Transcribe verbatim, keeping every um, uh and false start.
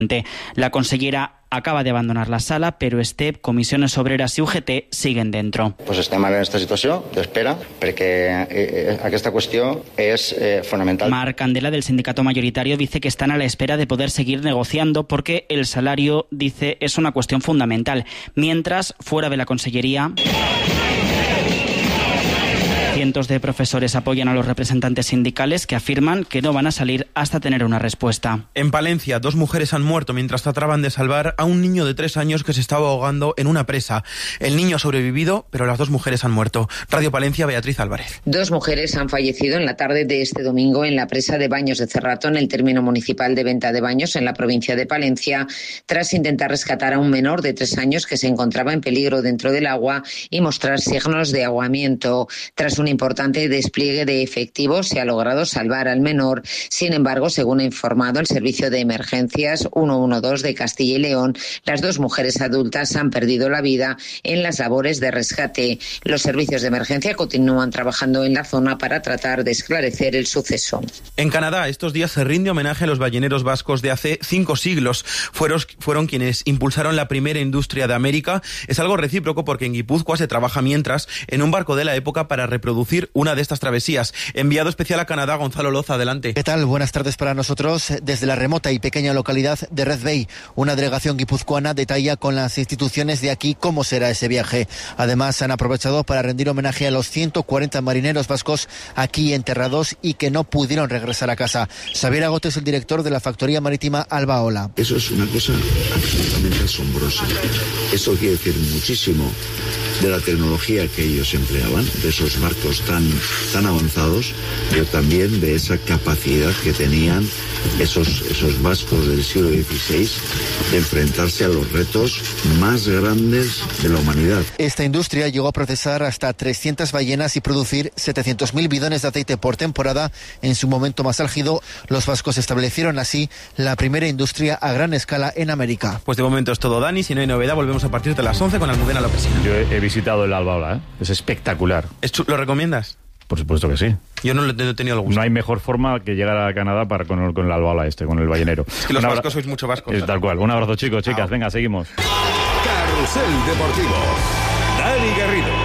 La consellera acaba de abandonar la sala, però Estep, Comissions Obreres i U G T siguen dentro. Pues estem en aquesta situació d'espera perquè eh, aquesta qüestió és eh, fonamental. Marc Candela, del sindicato mayoritario, dice que están a la espera de poder seguir negociando porque el salario, dice, es una cuestión fundamental. Mientras, fuera de la consellería, cientos de profesores apoyan a los representantes sindicales que afirman que no van a salir hasta tener una respuesta. En Palencia, dos mujeres han muerto mientras trataban de salvar a un niño de tres años que se estaba ahogando en una presa. El niño ha sobrevivido, pero las dos mujeres han muerto. Radio Palencia, Beatriz Álvarez. Dos mujeres han fallecido en la tarde de este domingo en la presa de Baños de Cerrato, en el término municipal de Venta de Baños, en la provincia de Palencia, tras intentar rescatar a un menor de tres años que se encontraba en peligro dentro del agua y mostrar signos de ahogamiento. Tras un importante despliegue de efectivos se ha logrado salvar al menor. Sin embargo, según ha informado el Servicio de Emergencias ciento doce de Castilla y León, las dos mujeres adultas han perdido la vida en las labores de rescate. Los servicios de emergencia continúan trabajando en la zona para tratar de esclarecer el suceso. En Canadá, estos días se rinde homenaje a los balleneros vascos de hace cinco siglos. Fueron, fueron quienes impulsaron la primera industria de América. Es algo recíproco porque en Guipúzcoa se trabaja mientras en un barco de la época para reproducir una de estas travesías. Enviado especial a Canadá, Gonzalo Loza, adelante. ¿Qué tal? Buenas tardes para nosotros. Desde la remota y pequeña localidad de Red Bay, una delegación guipuzcoana detalla con las instituciones de aquí cómo será ese viaje. Además, han aprovechado para rendir homenaje a los ciento cuarenta marineros vascos aquí enterrados y que no pudieron regresar a casa. Xavier Agote es el director de la factoría marítima Albaola. Eso es una cosa absolutamente asombrosa. Eso quiere decir muchísimo de la tecnología que ellos empleaban, de esos barcos tan, tan avanzados, pero también de esa capacidad que tenían esos, esos vascos del siglo dieciséis de enfrentarse a los retos más grandes de la humanidad. Esta industria llegó a procesar hasta trescientas ballenas y producir setecientos mil bidones de aceite por temporada. En su momento más álgido, los vascos establecieron así la primera industria a gran escala en América. Pues de momento es todo, Dani. Si no hay novedad, volvemos a partir de las once con Almudena Lopesina. Yo he, he visitado el Albaola, ¿eh? Es espectacular. ¿Es ¿Lo recomiendas? Por supuesto que sí. Yo no, no he tenido el gusto. No hay mejor forma que llegar a Canadá para con el, con el Albaola este, con el ballenero. Es que los abra... vascos sois mucho vascos. Es tal cual. Un abrazo, chicos, chicas. Ah. Venga, seguimos. Carrusel Deportivo. Dani Garrido.